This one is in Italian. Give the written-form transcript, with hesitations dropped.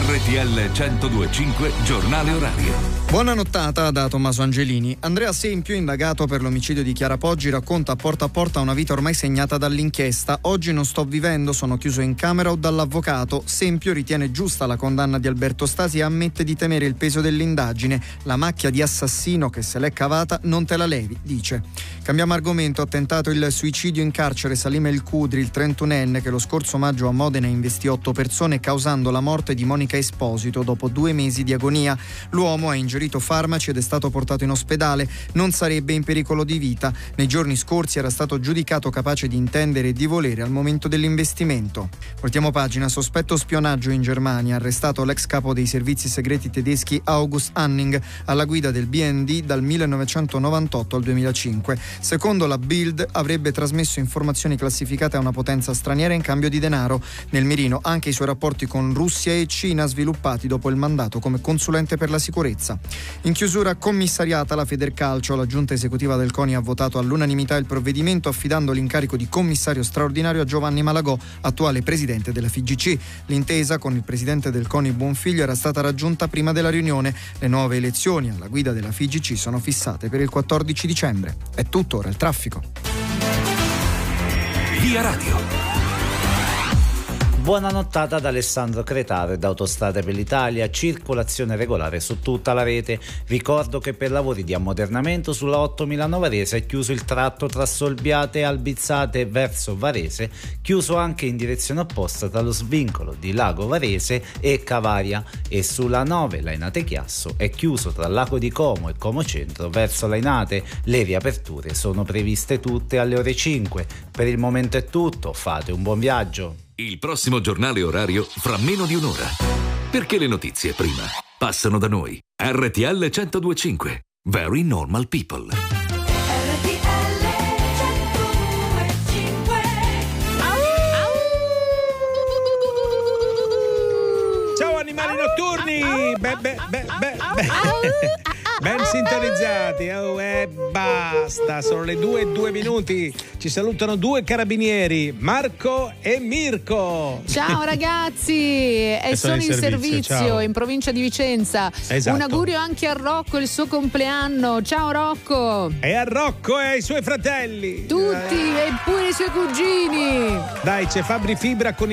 RTL 102.5 Giornale Orario. Buona nottata da Tommaso Angelini. Andrea Sempio, indagato per l'omicidio di Chiara Poggi, racconta a porta una vita ormai segnata dall'inchiesta. Oggi non sto vivendo, sono chiuso in camera o dall'avvocato. Sempio ritiene giusta la condanna di Alberto Stasi e ammette di temere il peso dell'indagine. La macchia di assassino che se l'è cavata non te la levi, dice. Cambiamo argomento. Ha tentato il suicidio in carcere Salim El Kudri, il 31enne che lo scorso maggio a Modena investì 8 persone causando la morte di Monica Esposito dopo 2 mesi di agonia. L'uomo ha ingerito farmaci ed è stato portato in ospedale. Non sarebbe in pericolo di vita. Nei giorni scorsi era stato giudicato capace di intendere e di volere al momento dell'investimento. Voltiamo pagina. Sospetto spionaggio in Germania. Arrestato l'ex capo dei servizi segreti tedeschi August Hanning, alla guida del BND dal 1998 al 2005. Secondo la Bild avrebbe trasmesso informazioni classificate a una potenza straniera in cambio di denaro. Nel mirino anche i suoi rapporti con Russia e Cina sviluppati dopo il mandato come consulente per la sicurezza. In chiusura commissariata la Federcalcio, la giunta esecutiva del CONI ha votato all'unanimità il provvedimento affidando l'incarico di commissario straordinario a Giovanni Malagò, attuale presidente della FIGC. L'intesa con il presidente del CONI Buonfiglio era stata raggiunta prima della riunione. Le nuove elezioni alla guida della FIGC sono fissate per il 14 dicembre. È tutto, ora il traffico. Via Radio. Buona nottata da Alessandro Cretaro e da Autostrade per l'Italia, circolazione regolare su tutta la rete. Ricordo che per lavori di ammodernamento sulla 8 Milano Varese è chiuso il tratto tra Solbiate e Albizzate verso Varese, chiuso anche in direzione opposta tra lo svincolo di Lago Varese e Cavaria, e sulla 9 Lainate Chiasso è chiuso tra Lago di Como e Como Centro verso Lainate. Le riaperture sono previste tutte alle ore 5. Per il momento è tutto, fate un buon viaggio. Il prossimo giornale orario fra meno di un'ora. Perché le notizie prima passano da noi. RTL 102.5. Very Normal People. RTL 102.5. Ciao animali notturni! Ben sintonizzati, basta, sono le 2:02. Ci salutano 2 carabinieri, Marco e Mirko. Ciao ragazzi, sono in servizio ciao. in provincia di Vicenza. Esatto. Un augurio anche a Rocco, il suo compleanno. Ciao Rocco. E a Rocco e ai suoi fratelli. Tutti, e pure i suoi cugini. Dai, c'è Fabri Fibra con